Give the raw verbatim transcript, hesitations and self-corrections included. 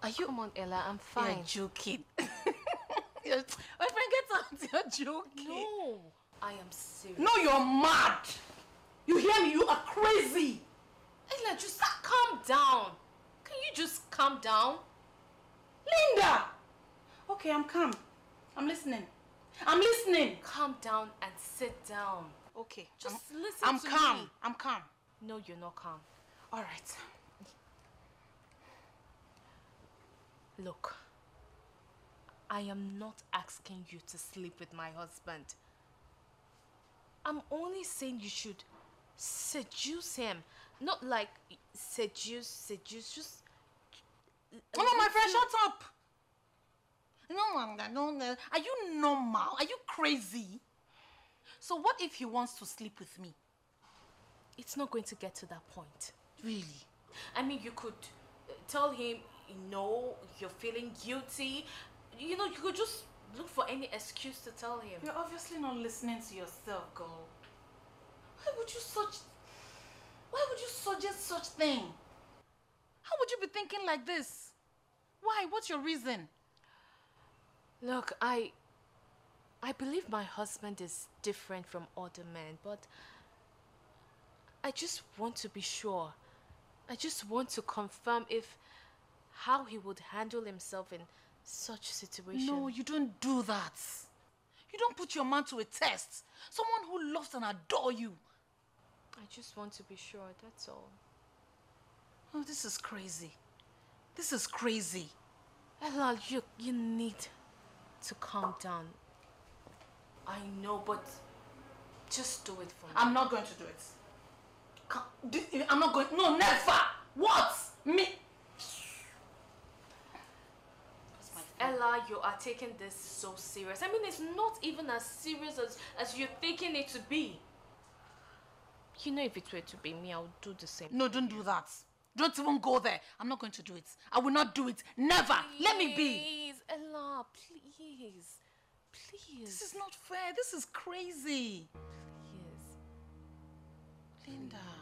Are you? Come on, Ella, I'm fine. You're joking. You're... My friend, get out. You're joking. No, I am serious. No, you're mad. You hear me? You are crazy. Ella, just calm down. Can you just calm down? Linda! Okay, I'm calm. I'm listening. I'm listening. Calm down and sit down. Okay. Just I'm, listen I'm to calm. me. I'm calm. No, you're not calm. All right. Look, I am not asking you to sleep with my husband. I'm only saying you should seduce him. Not like seduce, seduce, just... No, no, my friend, shut up. No, no, no. Are you normal? Are you crazy? So what if he wants to sleep with me? It's not going to get to that point. Really? I mean, you could tell him, no, you're feeling guilty. You know, you could just look for any excuse to tell him. You're obviously not listening to yourself, girl. Why would you such... Why would you suggest such thing? How would you be thinking like this? Why? What's your reason? Look, I... I believe my husband is different from other men, but... I just want to be sure. I just want to confirm if... how he would handle himself in such situation. No, you don't do that. You don't put your man to a test. Someone who loves and adores you. I just want to be sure, that's all. Oh, this is crazy. This is crazy. Ella, you, you need to calm down. I know, but just do it for me. I'm not going to do it. I'm not going... No, never! What? Me? Ella, you are taking this so serious. I mean, it's not even as serious as, as you're thinking it to be. You know, if it were to be me, I would do the same. No, don't do that. Don't even go there. I'm not going to do it. I will not do it. Never. Please, let me be. Please, Ella, please. Please. This is not fair. This is crazy. Please. Linda.